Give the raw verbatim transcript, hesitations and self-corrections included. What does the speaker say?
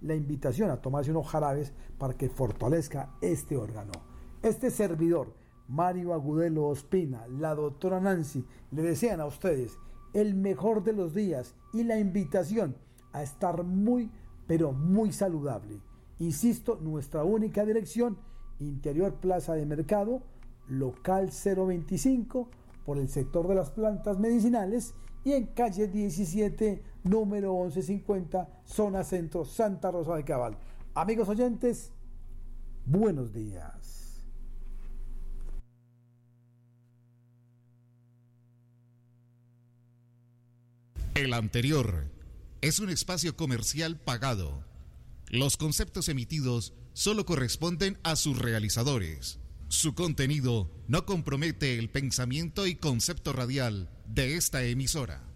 la invitación a tomarse unos jarabes para que fortalezca este órgano. Este servidor, Mario Agudelo Ospina, la doctora Nancy, le desean a ustedes el mejor de los días y la invitación a estar muy, pero muy saludable. Insisto, nuestra única dirección, Interior Plaza de Mercado, local cero veinticinco, por el sector de las plantas medicinales, y en calle diecisiete, número once cincuenta, zona centro, Santa Rosa de Cabal. Amigos oyentes, buenos días. El anterior es un espacio comercial pagado. Los conceptos emitidos solo corresponden a sus realizadores. Su contenido no compromete el pensamiento y concepto radial de esta emisora.